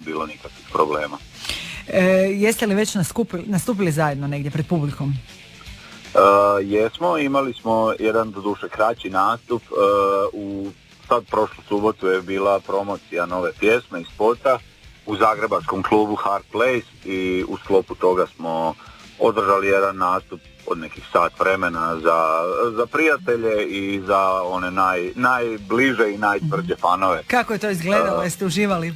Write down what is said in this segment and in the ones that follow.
bilo nikakvih problema. Jeste li već nastupili zajedno negdje pred publikom? Jesmo, imali smo jedan doduše kraći nastup, sad prošlu subotu je bila promocija nove pjesme i spota u zagrebačkom klubu Hard Place i u sklopu toga smo održali jedan nastup od nekih sat vremena za prijatelje i za one najbliže i najtvrđe fanove. Kako je to izgledalo? Jeste uživali?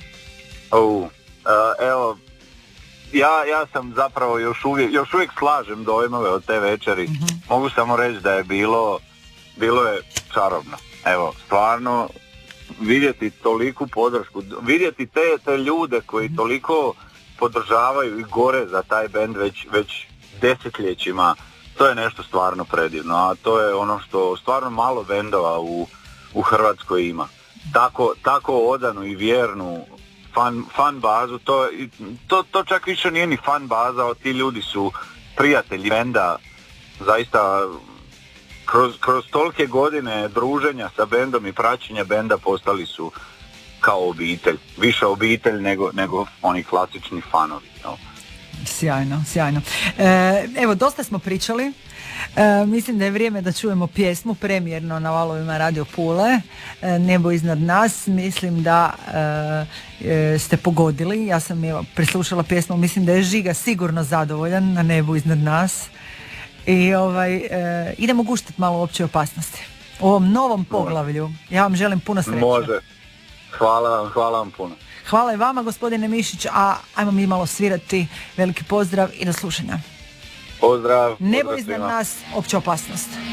Evo, ja sam zapravo još uvijek slažem dojmove od te večeri. Mogu samo reći da je bilo je čarobno. Evo, stvarno vidjeti toliku podršku, vidjeti te ljude koji toliko podržavaju i gore za taj bend već desetljećima, to je nešto stvarno predivno, a to je ono što stvarno malo bendova u Hrvatskoj ima. Tako odanu i vjernu fan bazu, to čak više nije ni fan baza, ti ljudi su prijatelji benda, zaista kroz tolike godine druženja sa bendom i praćenja benda postali su kao obitelj, više obitelj nego oni klasični fanovi. No. Sjajno. Evo, dosta smo pričali. Mislim da je vrijeme da čujemo pjesmu premijerno na valovima Radio Pule, Nebo iznad nas. Mislim da ste pogodili. Ja sam preslušala pjesmu, mislim da je Žiga sigurno zadovoljan na Nebu iznad nas. I idemo guštati malo u Općoj opasnosti. U ovom novom poglavlju. Ja vam želim puno sreće. Može. Hvala vam puno. Hvala i vama, gospodine Mišić, a ajmo mi malo svirati. Veliki pozdrav i do slušanja. Pozdrav. Nebo iznad nas, Opća opasnost.